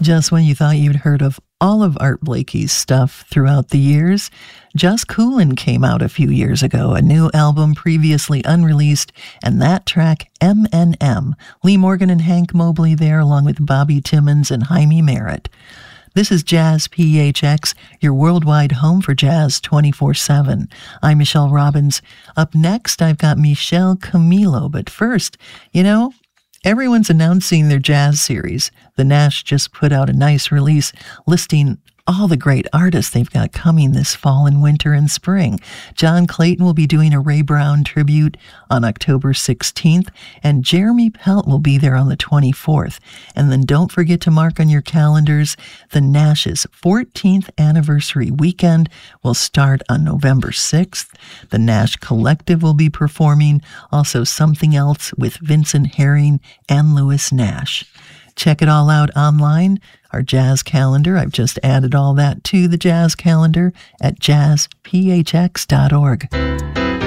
Just when you thought you'd heard of all of Art Blakey's stuff throughout the years, Just Coolin' came out a few years ago, a new album previously unreleased, and that track, M&M, Lee Morgan and Hank Mobley there, along with Bobby Timmons and Jaime Merritt. This is Jazz PHX, your worldwide home for jazz 24/7. I'm Michelle Robbins. Up next, I've got Michelle Camilo, but first, everyone's announcing their jazz series. The Nash just put out a nice release listing all the great artists they've got coming this fall and winter and spring. John Clayton will be doing a Ray Brown tribute on October 16th, and Jeremy Pelt will be there on the 24th. And then don't forget to mark on your calendars, the Nash's 14th anniversary weekend will start on November 6th. The Nash Collective will be performing, also Something Else with Vincent Herring and Louis Nash. Check it all out online, our jazz calendar. I've just added all that to the jazz calendar at jazzphx.org.